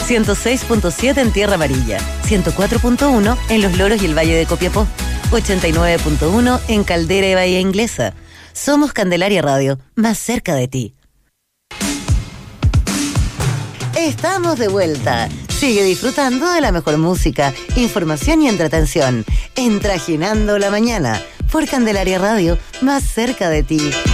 106.7 en Tierra Amarilla, 104.1 en Los Loros y el Valle de Copiapó, 89.1 en Caldera y Bahía Inglesa. Somos Candelaria Radio, más cerca de ti. Estamos de vuelta. Sigue disfrutando de la mejor música, información y entretención en Trajinando la Mañana por Candelaria Radio, más cerca de ti.